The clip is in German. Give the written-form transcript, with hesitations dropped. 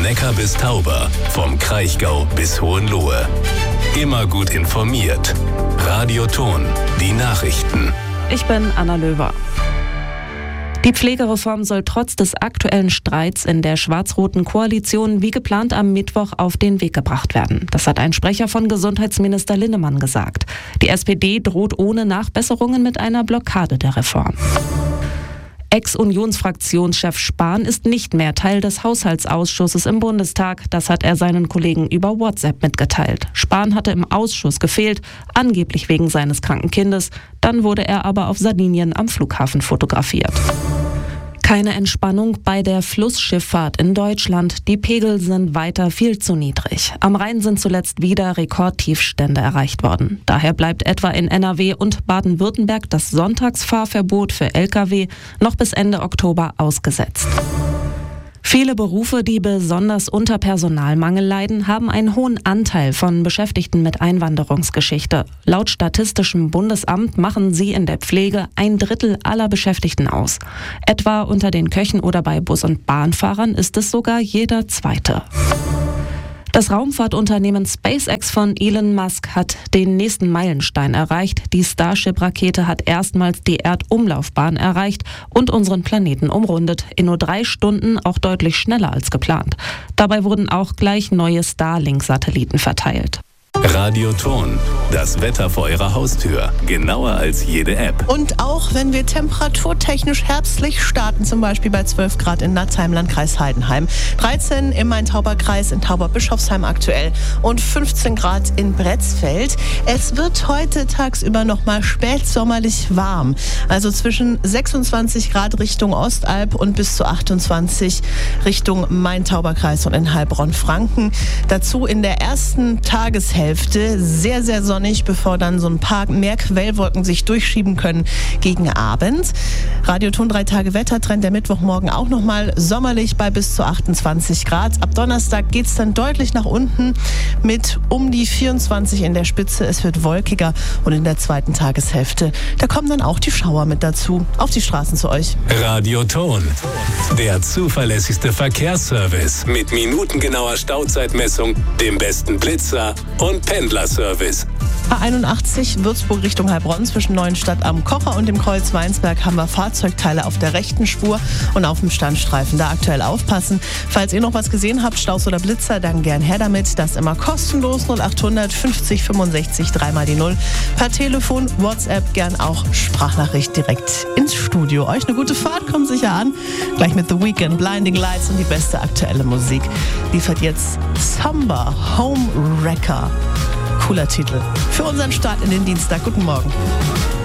Neckar bis Tauber, vom Kraichgau bis Hohenlohe. Immer gut informiert. Radio Thon, die Nachrichten. Ich bin Anna Löwer. Die Pflegereform soll trotz des aktuellen Streits in der schwarz-roten Koalition wie geplant am Mittwoch auf den Weg gebracht werden. Das hat ein Sprecher von Gesundheitsminister Linnemann gesagt. Die SPD droht ohne Nachbesserungen mit einer Blockade der Reform. Ex-Unionsfraktionschef Spahn ist nicht mehr Teil des Haushaltsausschusses im Bundestag. Das hat er seinen Kollegen über WhatsApp mitgeteilt. Spahn hatte im Ausschuss gefehlt, angeblich wegen seines kranken Kindes. Dann wurde er aber auf Sardinien am Flughafen fotografiert. Keine Entspannung bei der Flussschifffahrt in Deutschland. Die Pegel sind weiter viel zu niedrig. Am Rhein sind zuletzt wieder Rekordtiefstände erreicht worden. Daher bleibt etwa in NRW und Baden-Württemberg das Sonntagsfahrverbot für Lkw noch bis Ende Oktober ausgesetzt. Viele Berufe, die besonders unter Personalmangel leiden, haben einen hohen Anteil von Beschäftigten mit Einwanderungsgeschichte. Laut Statistischem Bundesamt machen sie in der Pflege 1/3 aller Beschäftigten aus. Etwa unter den Köchen oder bei Bus- und Bahnfahrern ist es sogar jeder Zweite. Das Raumfahrtunternehmen SpaceX von Elon Musk hat den nächsten Meilenstein erreicht. Die Starship-Rakete hat erstmals die Erdumlaufbahn erreicht und unseren Planeten umrundet. In nur 3 Stunden, auch deutlich schneller als geplant. Dabei wurden auch gleich neue Starlink-Satelliten verteilt. Radio Thon, das Wetter vor Ihrer Haustür. Genauer als jede App. Und auch wenn wir temperaturtechnisch herbstlich starten, zum Beispiel bei 12 Grad in Natzheim, Landkreis Heidenheim, 13 im Main-Tauber-Kreis, in Tauber-Bischofsheim aktuell und 15 Grad in Bretzfeld. Es wird heute tagsüber nochmal spätsommerlich warm. Also zwischen 26 Grad Richtung Ostalb und bis zu 28 Richtung Main-Tauber-Kreis und in Heilbronn-Franken. Dazu in der ersten Tageshälfte sehr, sehr sonnig, bevor dann so ein paar mehr Quellwolken sich durchschieben können gegen Abend. Radio Thon 3 Tage Wettertrend, der Mittwochmorgen auch nochmal sommerlich bei bis zu 28 Grad. Ab Donnerstag geht es dann deutlich nach unten mit um die 24 in der Spitze. Es wird wolkiger und in der zweiten Tageshälfte, da kommen dann auch die Schauer mit dazu. Auf die Straßen zu euch. Radio Thon, der zuverlässigste Verkehrsservice mit minutengenauer Stauzeitmessung, dem besten Blitzer und Pendlerservice. A81 Würzburg Richtung Heilbronn zwischen Neuenstadt am Kocher und dem Kreuz Weinsberg haben wir Fahrzeugteile auf der rechten Spur und auf dem Standstreifen. Da aktuell aufpassen. Falls ihr noch was gesehen habt, Staus oder Blitzer, dann gern her damit. Das immer kostenlos 0800 50 65 3 die 0. Per Telefon, WhatsApp, gern auch Sprachnachricht direkt ins Studio. Euch eine gute Fahrt, kommt sicher an. Gleich mit The Weeknd, Blinding Lights und die beste aktuelle Musik. Liefert jetzt Samba, Home Wrecker. Cooler Titel für unseren Start in den Dienstag. Guten Morgen.